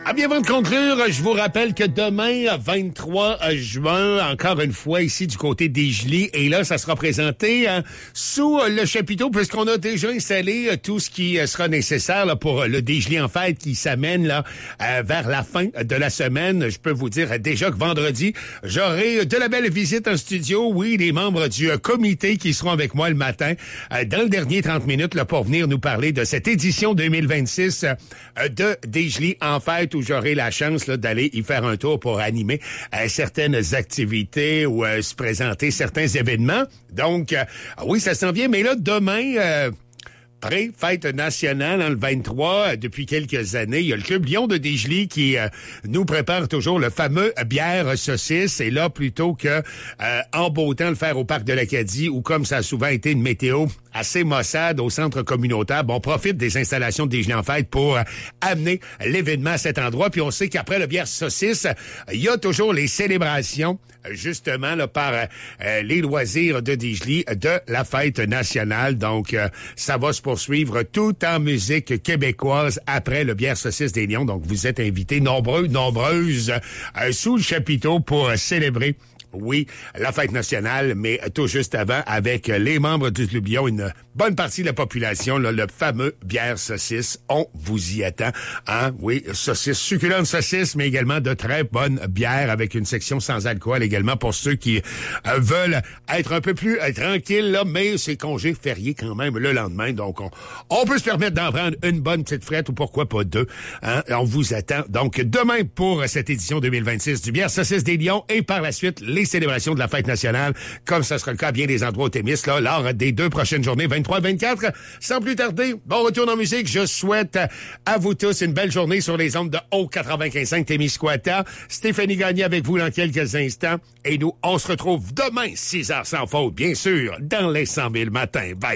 Ah bien, avant de conclure, je vous rappelle que demain, 23 juin, encore une fois, ici du côté des Gelées, et là, ça sera présenté sous le chapiteau, puisqu'on a déjà installé tout ce qui sera nécessaire là, pour le Dégelé en fête qui s'amène là vers la fin de la semaine. Je peux vous dire déjà que vendredi, j'aurai de la belle visite en studio. Oui, les membres du comité qui seront avec moi le matin dans le dernier 30 minutes là, pour venir nous parler de cette édition 2026 de Dégelé en fête, où j'aurai la chance là, d'aller y faire un tour pour animer certaines activités ou se présenter certains événements. Donc, oui, ça s'en vient, mais là, demain... Pré-fête nationale, le 23, depuis quelques années, il y a le Club Lion de Dégelé qui nous prépare toujours le fameux bière saucisse. Et là, plutôt que en beau temps le faire au Parc de l'Acadie, ou comme ça a souvent été une météo assez maussade au centre communautaire, on profite des installations de Dégelé en fête pour amener l'événement à cet endroit. Puis on sait qu'après le bière saucisse, il y a toujours les célébrations, justement, là, par les loisirs de Dégelé de la fête nationale. Donc, ça va se poursuivre tout en musique québécoise après le bière saucisse des Lions. Donc, vous êtes invités nombreuses sous le chapiteau pour célébrer, oui, la fête nationale, mais tout juste avant, avec les membres du Club Lion, une bonne partie de la population, là, le fameux bière saucisse. On vous y attend. Hein? Oui, saucisse, succulente saucisse, mais également de très bonnes bières avec une section sans alcool également pour ceux qui veulent être un peu plus tranquilles, là, mais c'est congé férié quand même le lendemain. Donc, on peut se permettre d'en prendre une bonne petite frette ou pourquoi pas deux. Hein? On vous attend. Donc, demain pour cette édition 2026 du bière saucisse des Lions et par la suite, les célébrations de la fête nationale, comme ça sera le cas à bien des endroits au Témis, là, lors des 2 prochaines journées, 23-24. Sans plus tarder, bon retour en musique. Je souhaite à vous tous une belle journée sur les ondes de Haut 95.5 Témiscouata. Stéphanie Gagné avec vous dans quelques instants. Et nous, on se retrouve demain, 6h sans faute, bien sûr, dans les 100 000 matins. Bye.